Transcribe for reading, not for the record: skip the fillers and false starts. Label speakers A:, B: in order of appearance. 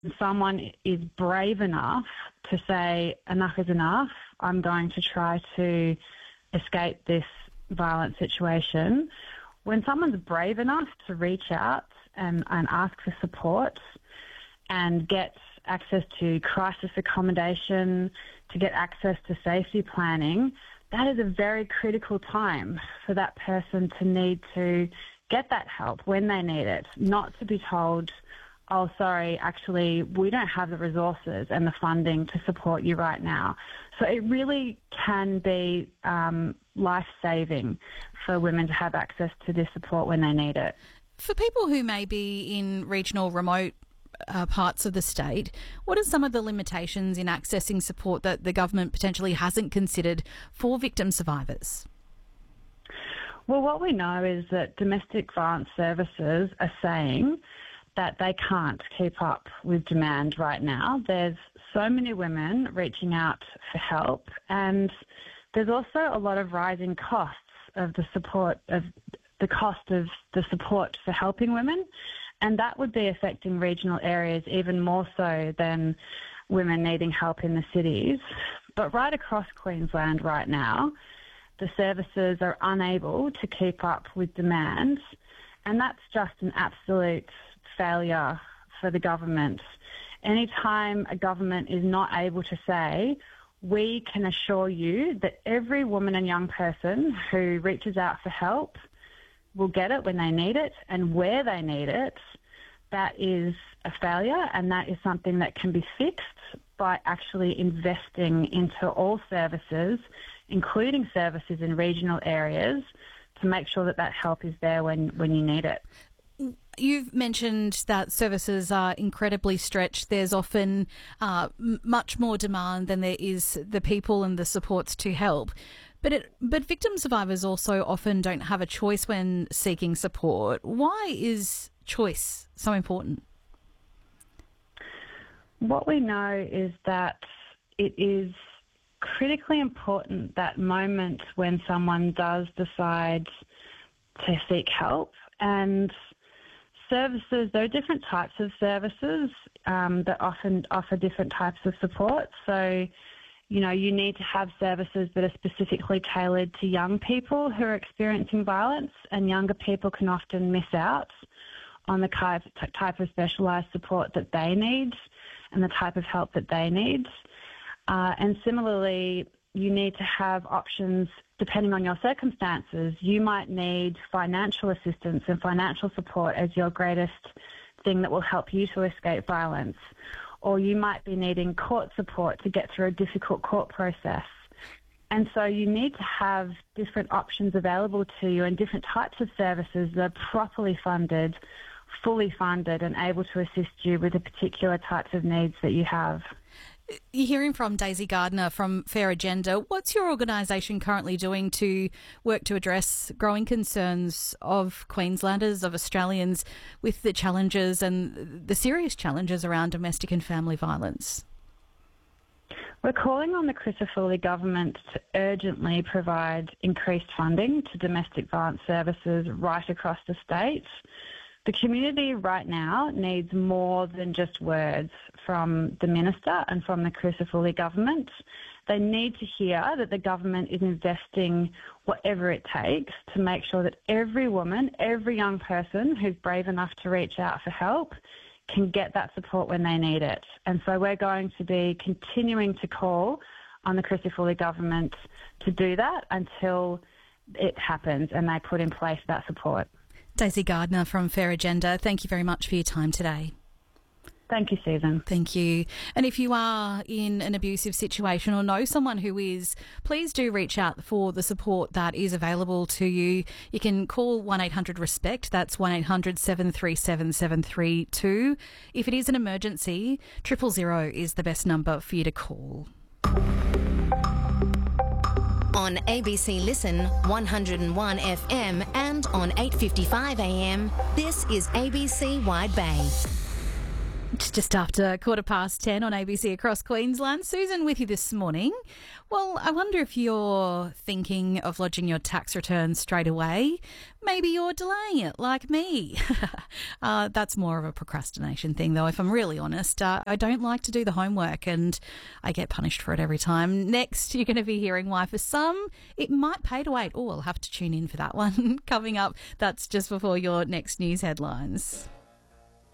A: someone is brave enough to say, enough is enough, I'm going to try to escape this violent situation. When someone's brave enough to reach out and ask for support and get access to crisis accommodation, to get access to safety planning, that is a very critical time for that person to need to get that help when they need it, not to be told, oh, sorry, actually, we don't have the resources and the funding to support you right now. So it really can be life-saving for women to have access to this support when they need it.
B: For people who may be in regional, remote parts of the state, what are some of the limitations in accessing support that the government potentially hasn't considered for victim survivors?
A: Well, what we know is that domestic violence services are saying that they can't keep up with demand right now. There's so many women reaching out for help, and there's also a lot of rising costs of the support of the cost of the support for helping women, and that would be affecting regional areas even more so than women needing help in the cities. But right across Queensland right now, the services are unable to keep up with demand, and that's just an absolute failure for the government. Anytime a government is not able to say, we can assure you that every woman and young person who reaches out for help will get it when they need it and where they need it, that is a failure, and that is something that can be fixed by actually investing into all services, including services in regional areas, to make sure that that help is there when you need it.
B: You've mentioned that services are incredibly stretched. There's often much more demand than there is the people and the supports to help. But victim survivors also often don't have a choice when seeking support. Why is choice so important?
A: What we know is that it is critically important, that moment when someone does decide to seek help. And services, there are different types of services that often offer different types of support. So, you need to have services that are specifically tailored to young people who are experiencing violence, and younger people can often miss out on the type of specialised support that they need and the type of help that they need. And similarly, you need to have options depending on your circumstances. You might need financial assistance and financial support as your greatest thing that will help you to escape violence. Or you might be needing court support to get through a difficult court process. And so you need to have different options available to you and different types of services that are properly funded, fully funded, and able to assist you with the particular types of needs that you have.
B: You're hearing from Daisy Gardner from Fair Agenda. What's your organisation currently doing to work to address growing concerns of Queenslanders, of Australians, with the challenges and the serious challenges around domestic and family violence?
A: We're calling on the Crisafulli government to urgently provide increased funding to domestic violence services right across the state. The community right now needs more than just words from the Minister and from the Crisafulli government. They need to hear that the government is investing whatever it takes to make sure that every woman, every young person who's brave enough to reach out for help can get that support when they need it. And so we're going to be continuing to call on the Crisafulli government to do that until it happens and they put in place that support.
B: Daisy Gardner from Fair Agenda, thank you very much for your time today.
A: Thank you, Susan.
B: Thank you. And if you are in an abusive situation or know someone who is, please do reach out for the support that is available to you. You can call 1-800-RESPECT. That's 1-800-737-732. If it is an emergency, 000 is the best number for you to call.
C: On ABC Listen 101 FM and on 8:55 AM, this is ABC Wide Bay.
B: It's just after 10:15 on ABC across Queensland. Susan with you this morning. Well, I wonder if you're thinking of lodging your tax return straight away. Maybe you're delaying it like me. That's more of a procrastination thing, though, if I'm really honest. I don't like to do the homework and I get punished for it every time. Next, you're going to be hearing why for some it might pay to wait. Oh, I'll have to tune in for that one. Coming up, that's just before your next news headlines.